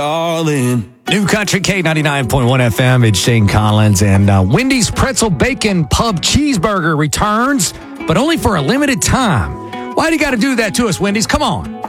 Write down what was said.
all in. New Country K99.1 FM. It's Shane Collins. And Wendy's Pretzel Bacon Pub Cheeseburger returns, but only for a limited time. Why do you got to do that to us, Wendy's? Come on.